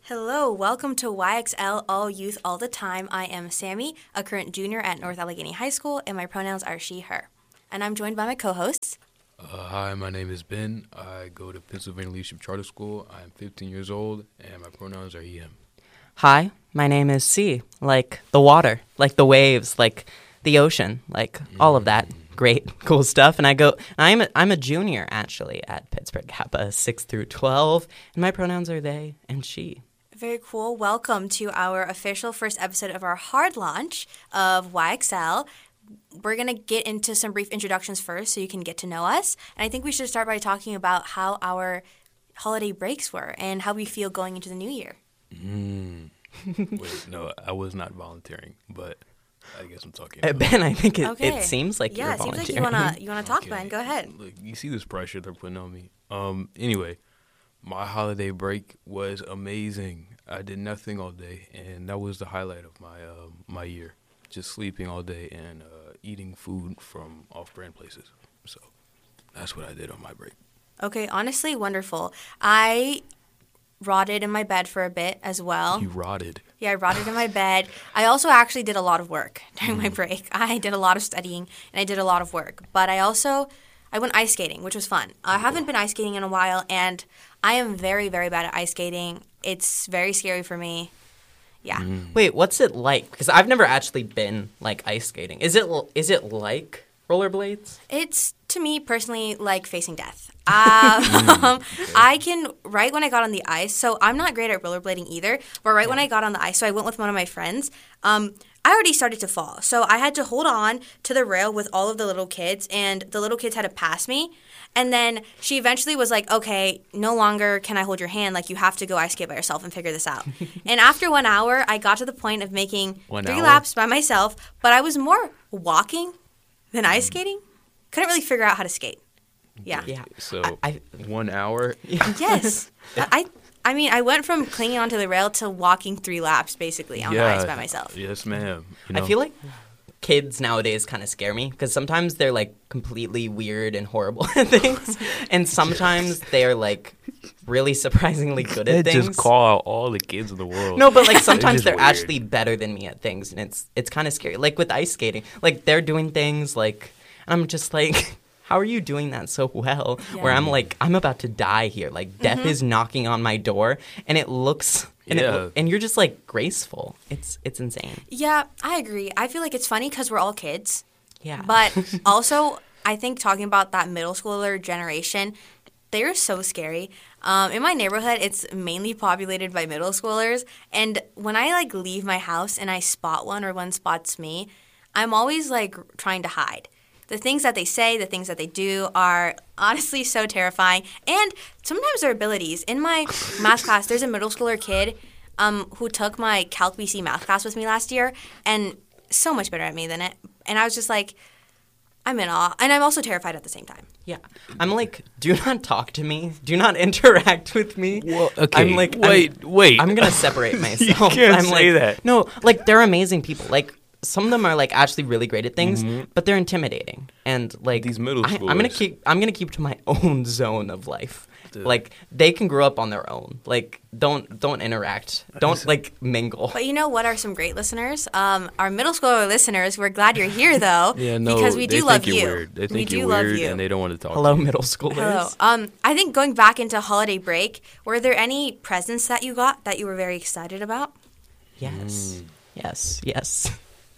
Hello, welcome to YXL All Youth All the Time. I am Sammy, a current junior at North Allegheny High School, and my pronouns are she, her. And I'm joined by my co-hosts. Hi, my name is Ben. I go to Pennsylvania Leadership Charter School. I'm 15 years old, and my pronouns are he, him. Hi, my name is C, like the water, like the waves, like the ocean, like all of that great, cool stuff. And I'm a junior, actually, at Pittsburgh Kappa, 6 through 12, and my pronouns are they and she. Very cool. Welcome to our official first episode of our hard launch of YXL. We're going to get into some brief introductions first so you can get to know us. And I think we should start by talking about how our holiday breaks were and how we feel going into the new year. Wait, no, I was not volunteering, but I guess I'm talking. Ben, I think it seems like you're volunteering. Yeah, it seems like you want to talk, Okay. Ben. Go ahead. Look, you see this pressure they're putting on me. Anyway, my holiday break was amazing. I did nothing all day, and that was the highlight of my year. Just sleeping all day and eating food from off-brand places. So that's what I did on my break. Okay, honestly, wonderful. I rotted in my bed for a bit as well. You rotted. Yeah, I rotted in my bed. I also actually did a lot of work during my break. I did a lot of studying, and I did a lot of work. But I went ice skating, which was fun. I haven't been ice skating in a while, and I am very, very bad at ice skating. It's very scary for me. Yeah. Wait, what's it like? Because I've never actually been like ice skating. Is it like rollerblades? It's, to me, personally, like facing death. I can, right when I got on the ice, so I'm not great at rollerblading either, but right when I got on the ice, so I went with one of my friends, I already started to fall. So I had to hold on to the rail with all of the little kids, and the little kids had to pass me. And then she eventually was like, okay, no longer can I hold your hand. Like, you have to go ice skate by yourself and figure this out. And after 1 hour, I got to the point of making 3 laps by myself, but I was more walking than ice skating. Couldn't really figure out how to skate. Yeah. So 1 hour? Yes. I mean, I went from clinging onto the rail to walking 3 laps, basically, on the ice by myself. Yes, ma'am. I feel like kids nowadays kind of scare me because sometimes they're like completely weird and horrible at things, and sometimes they are like really surprisingly good at things. Just call out all the kids in the world. No, but like sometimes they're weird. actually better than me at things, and it's kind of scary. Like with ice skating, like they're doing things like, and I'm just like, how are you doing that so well? Yeah. Where I'm like, I'm about to die here. Like death is knocking on my door, and it looks. And you're just like graceful. It's insane. Yeah, I agree. I feel like it's funny because we're all kids. Yeah. But also, I think talking about that middle schooler generation, they're so scary. In my neighborhood, it's mainly populated by middle schoolers. And when I like leave my house and I spot one or one spots me, I'm always like trying to hide. The things that they say, the things that they do are honestly so terrifying. And sometimes their abilities. In my math class, there's a middle schooler kid who took my Calc BC math class with me last year and so much better at me than it. And I was just like, I'm in awe. And I'm also terrified at the same time. Yeah. I'm like, do not talk to me. Do not interact with me. Well, okay. I'm like, wait. I'm going to separate myself. You can't I'm say like, that. No, like they're amazing people. Like, some of them are like actually really great at things, but they're intimidating. And like these middle schoolers, I'm gonna keep to my own zone of life. Dude. Like they can grow up on their own. Like don't interact. Don't like mingle. But you know what are some great listeners? Our middle schooler listeners. We're glad you're here though, because we do love you. Weird. They think we you're do love weird you. and they don't want to talk. Hello, to you. middle schoolers. Hello. I think going back into holiday break, were there any presents that you got that you were very excited about? Yes. Yes.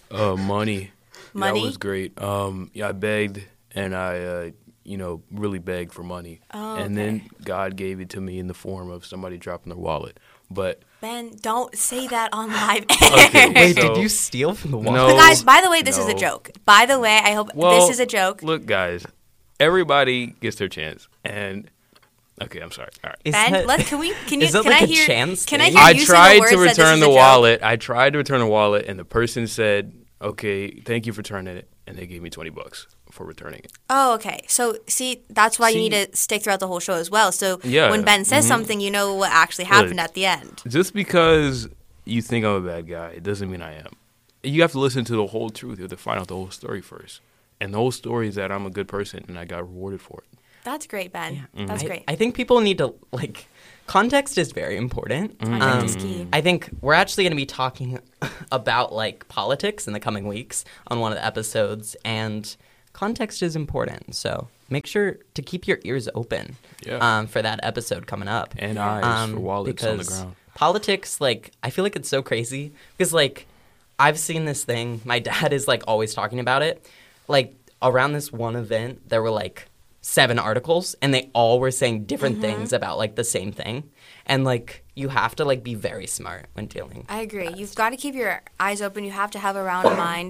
Money. Money? That was great. I begged and I, really begged for money. Oh, and then God gave it to me in the form of somebody dropping their wallet. But Ben, don't say that on live Okay, air. Wait, so- did you steal from the wall? No. Guys, by the way, this is a No. joke. By the way, I hope this is a joke. Look, guys, everybody gets their chance. And okay, I'm sorry. All right. Is Ben, that- can is that can like I a hear, chance Can I thing? hear I you say tried the words to that this return is the a joke? wallet. I tried to return the wallet, and the person said, "Okay, thank you for turning it," and they gave me $20 for returning it. Oh, okay. So, see, that's why you need to stick throughout the whole show as well. So Yeah. when Ben says something, you know what actually happened Look. at the end. Just because you think I'm a bad guy, it doesn't mean I am. You have to listen to the whole truth. You have to find out the whole story first. And the whole story is that I'm a good person, and I got rewarded for it. That's great, Ben. That's great. I think people need to like Context is very important. Context is key. I think we're actually going to be talking about like politics in the coming weeks on one of the episodes, and context is important. So make sure to keep your ears open for that episode coming up. And eyes for wallets on the ground. Politics, like, I feel like it's so crazy because, like, I've seen this thing. My dad is, like, always talking about it. Like, around this one event, there were, like, 7 articles, and they all were saying different things about, like, the same thing. And, like, you have to, like, be very smart when dealing. I agree. You've got to keep your eyes open. You have to have a round mind.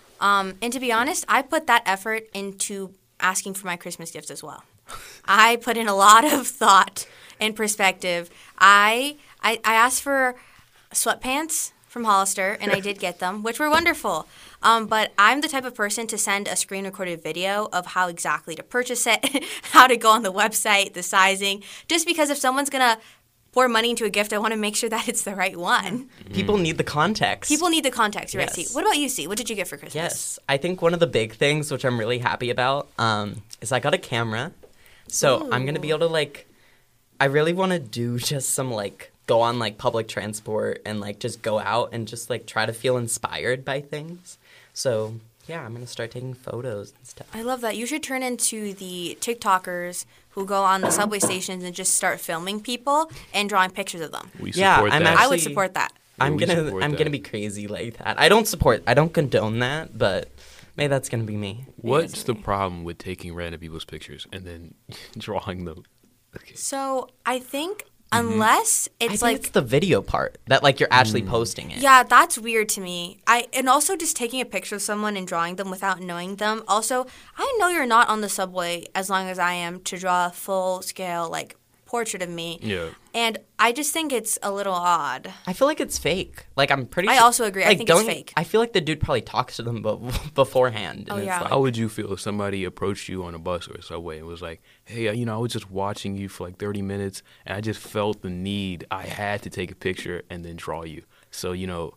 And to be honest, I put that effort into asking for my Christmas gifts as well. I put in a lot of thought and perspective. I asked for sweatpants from Hollister, and I did get them, which were wonderful. But I'm the type of person to send a screen-recorded video of how exactly to purchase it, how to go on the website, the sizing, just because if someone's going to pour money into a gift, I want to make sure that it's the right one. People need the context. People need the context, right? Yes. C. What about you, C? What did you get for Christmas? Yes. I think one of the big things, which I'm really happy about, is I got a camera. So I'm going to be able to, like, I really want to do just some, like, go on, like, public transport and, like, just go out and just, like, try to feel inspired by things. So, yeah, I'm going to start taking photos and stuff. I love that. You should turn into the TikTokers who go on the subway stations and just start filming people and drawing pictures of them. We Yeah, support I'm that. I would Actually- support that. I'm we gonna support I'm that. gonna be crazy like that. I don't condone that, but maybe that's gonna be me. What's the problem with taking random people's pictures and then drawing them? Okay. So I think unless I it's think like it's the video part that like you're actually posting it. yeah, that's weird to me. And also just taking a picture of someone and drawing them without knowing them. Also, I know you're not on the subway as long as I am to draw a full scale like portrait of me. Yeah. And I just think it's a little odd. I feel like it's fake. Like I'm pretty. I sure, also agree. I like, think it's don't- fake. I feel like the dude probably talks to them beforehand. And Oh, it's yeah. like, How would you feel if somebody approached you on a bus or a subway and was like, hey, I was just watching you for like 30 minutes and I just felt the need. I had to take a picture and then draw you. So,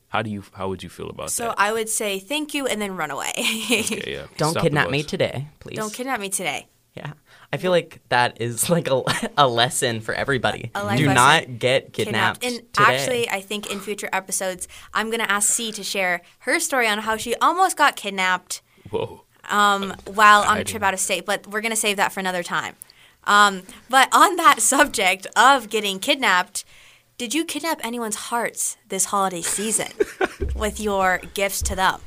how would you feel about So that? I would say thank you and then run away. Okay, yeah. don't Stop the kidnap me bus. today, please. Don't kidnap me today. Yeah. I feel like that is like a lesson for everybody. A life Do lesson. not get kidnapped And today. actually, I think in future episodes, I'm going to ask C to share her story on how she almost got kidnapped Whoa. while on a trip out of state. But we're going to save that for another time. But on that subject of getting kidnapped, did you kidnap anyone's hearts this holiday season with your gifts to them?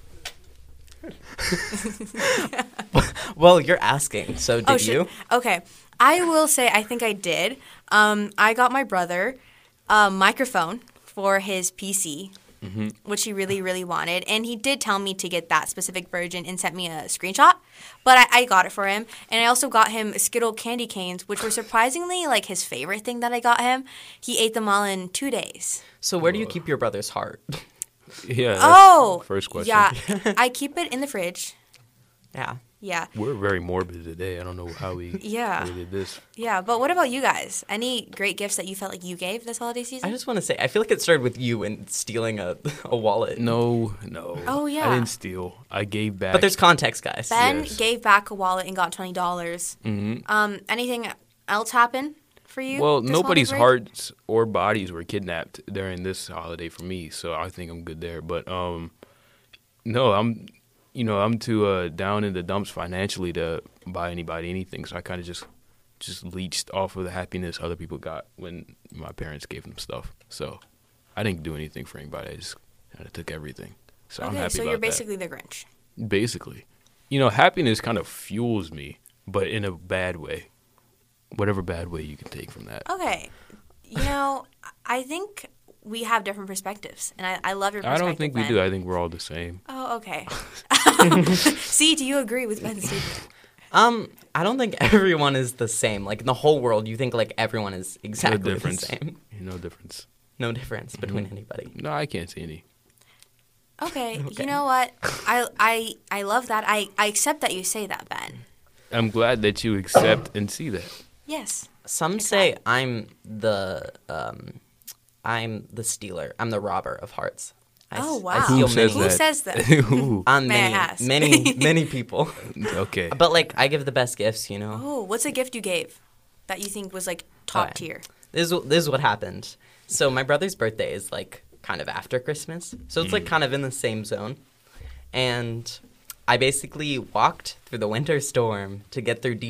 Well, you're asking, so did you? Okay. I will say I think I did. I got my brother a microphone for his PC, which he really, really wanted. And he did tell me to get that specific version and sent me a screenshot. But I got it for him. And I also got him Skittle candy canes, which were surprisingly like his favorite thing that I got him. He ate them all in 2 days. So where do you keep your brother's heart? Yeah. that's Oh! the First question. Yeah. I keep it in the fridge. Yeah. Yeah. We're very morbid today. I don't know how we Yeah. did this. Yeah. But what about you guys? Any great gifts that you felt like you gave this holiday season? I just want to say, I feel like it started with you and stealing a wallet. No. Oh, yeah. I didn't steal. I gave back. But there's context, guys. Ben Yes. gave back a wallet and got $20. Anything else happen for you? Well, this nobody's holiday break? hearts or bodies were kidnapped during this holiday for me, so I think I'm good there. But no, I'm too down in the dumps financially to buy anybody anything, so I kind of just leached off of the happiness other people got when my parents gave them stuff. So I didn't do anything for anybody. I just kind of took everything. So I'm Okay, happy so about you're that. basically the Grinch. Basically, happiness kind of fuels me, but in a bad way. Whatever bad way you can take from that. Okay. I think we have different perspectives, and I love your I perspective, don't think we Ben. do. I think we're all the same. Oh, okay. See, do you agree with Ben's statement? I don't think everyone is the same. Like in the whole world, you think like everyone is exactly No the difference. same. No difference. No difference between anybody. No, I can't see any. Okay. Okay. You know what? I love that. I accept that you say that, Ben. I'm glad that you accept and see that. Yes. Some say I'm the stealer. I'm the robber of hearts. Oh, wow. I steal Who says many. Who that? says that? Who? May I Many, ask? many people. Okay. But like, I give the best gifts, Oh, what's a gift you gave that you think was like top Okay. tier? this is what happened. So my brother's birthday is like kind of after Christmas, so it's like kind of in the same zone. And I basically walked through the winter storm to get through